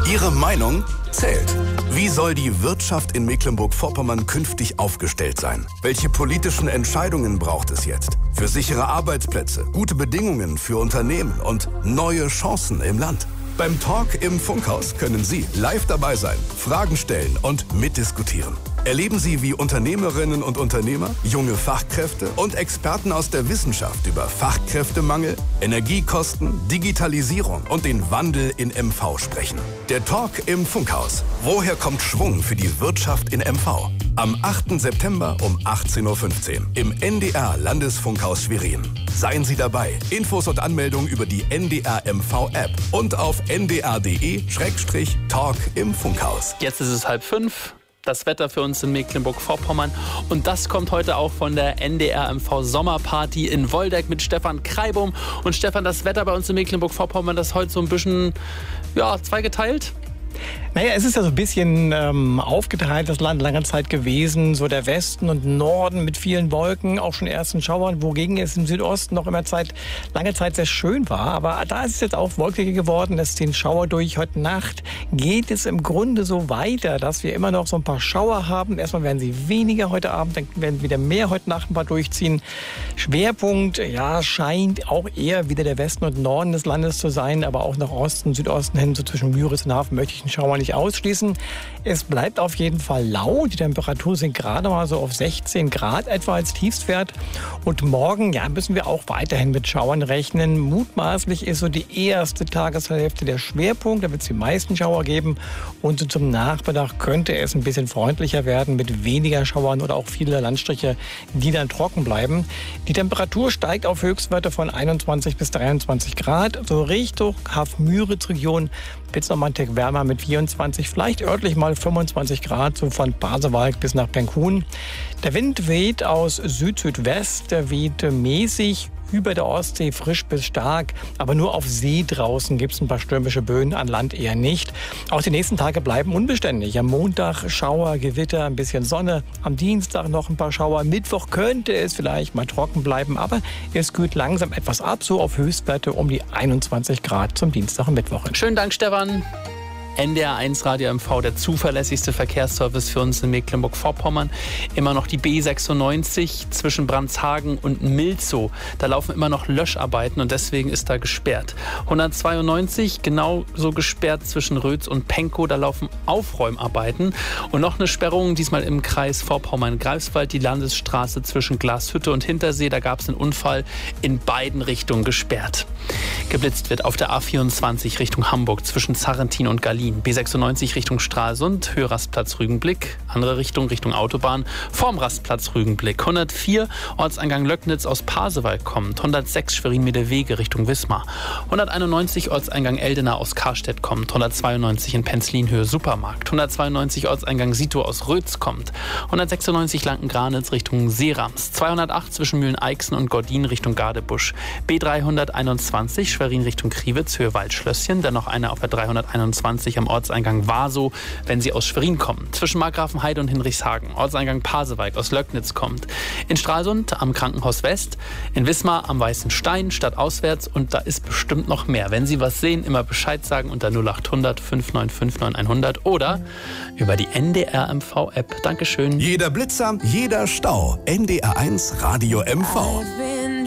Ihre Meinung zählt. Wie soll die Wirtschaft in Mecklenburg-Vorpommern künftig aufgestellt sein? Welche politischen Entscheidungen braucht es jetzt? Für sichere Arbeitsplätze, gute Bedingungen für Unternehmen und neue Chancen im Land. Beim Talk im Funkhaus können Sie live dabei sein, Fragen stellen und mitdiskutieren. Erleben Sie, wie Unternehmerinnen und Unternehmer, junge Fachkräfte und Experten aus der Wissenschaft über Fachkräftemangel, Energiekosten, Digitalisierung und den Wandel in MV sprechen. Der Talk im Funkhaus. Woher kommt Schwung für die Wirtschaft in MV? Am 8. September um 18.15 Uhr im NDR Landesfunkhaus Schwerin. Seien Sie dabei. Infos und Anmeldungen über die NDR MV App und auf ndr.de/Talk im Funkhaus. Jetzt ist es 4:30. Das Wetter für uns in Mecklenburg-Vorpommern. Und das kommt heute auch von der NDR MV Sommerparty in Woldeck mit Stefan Kreibum. Und Stefan, das Wetter bei uns in Mecklenburg-Vorpommern, das ist heute so ein bisschen, zweigeteilt. Naja, es ist ja so ein bisschen aufgeteilt, das Land lange Zeit gewesen. So der Westen und Norden mit vielen Wolken, auch schon ersten Schauern, wogegen es im Südosten noch immer lange Zeit sehr schön war. Aber da ist es jetzt auch wolkiger geworden, es ziehen Schauer durch. Heute Nacht geht es im Grunde so weiter, dass wir immer noch so ein paar Schauer haben. Erstmal werden sie weniger heute Abend, dann werden wieder mehr heute Nacht ein paar durchziehen. Schwerpunkt, scheint auch eher wieder der Westen und Norden des Landes zu sein, aber auch nach Osten, Südosten hin, so zwischen Müritz und Hafen möchte ich den Schauer nicht ausschließen. Es bleibt auf jeden Fall lau. Die Temperatur sind gerade mal so auf 16 Grad etwa als Tiefstwert. Und morgen müssen wir auch weiterhin mit Schauern rechnen. Mutmaßlich ist so die erste Tageshälfte der Schwerpunkt. Da wird es die meisten Schauer geben. Und so zum Nachmittag könnte es ein bisschen freundlicher werden mit weniger Schauern oder auch viele Landstriche, die dann trocken bleiben. Die Temperatur steigt auf Höchstwerte von 21 bis 23 Grad. So Richtung Haff-Müritz-Region wird es nochmal ein Tick wärmer mit 24, vielleicht örtlich mal 25 Grad, so von Pasewalk bis nach Penkhuhn. Der Wind weht aus Süd-Südwest, der weht mäßig über der Ostsee frisch bis stark, aber nur auf See draußen gibt es ein paar stürmische Böen, an Land eher nicht. Auch die nächsten Tage bleiben unbeständig. Am Montag Schauer, Gewitter, ein bisschen Sonne. Am Dienstag noch ein paar Schauer. Mittwoch könnte es vielleicht mal trocken bleiben, aber es kühlt langsam etwas ab, so auf Höchstwerte um die 21 Grad zum Dienstag und Mittwoch. Schönen Dank, Stefan. NDR 1 Radio MV, der zuverlässigste Verkehrsservice für uns in Mecklenburg-Vorpommern. Immer noch die B96 zwischen Brandshagen und Milzow. Da laufen immer noch Löscharbeiten und deswegen ist da gesperrt. 192 genauso gesperrt zwischen Rötz und Pankow. Da laufen Aufräumarbeiten. Und noch eine Sperrung, diesmal im Kreis Vorpommern-Greifswald, die Landesstraße zwischen Glashütte und Hintersee. Da gab es einen Unfall, in beiden Richtungen gesperrt. Geblitzt wird auf der A24 Richtung Hamburg zwischen Sarrentin und Gallien. B96 Richtung Stralsund, Höhe-Rastplatz Rügenblick. Andere Richtung Autobahn, vorm Rastplatz Rügenblick. 104 Ortseingang Löcknitz aus Pasewalk kommt. 106 Schwerin-Miederwege Richtung Wismar. 191 Ortseingang Eldena aus Karstedt kommt. 192 in Penzlin-Höhe Supermarkt. 192 Ortseingang Sito aus Rötz kommt. 196 Lanken-Granitz Richtung Seerams. 208 zwischen Mühlen-Eichsen und Gordin Richtung Gadebusch. B321 Schwerin Richtung Kriwitz, Höhe Waldschlösschen. Dann noch eine auf der 321 am Ortseingang Warsow, wenn Sie aus Schwerin kommen. Zwischen Markgrafenheide und Hinrichshagen. Ortseingang Pasewalk aus Löcknitz kommt. In Stralsund am Krankenhaus West. In Wismar am Weißen Stein, stadtauswärts. Und da ist bestimmt noch mehr. Wenn Sie was sehen, immer Bescheid sagen unter 0800 5959 100 oder über die NDR MV App. Dankeschön. Jeder Blitzer, jeder Stau. NDR 1 Radio MV.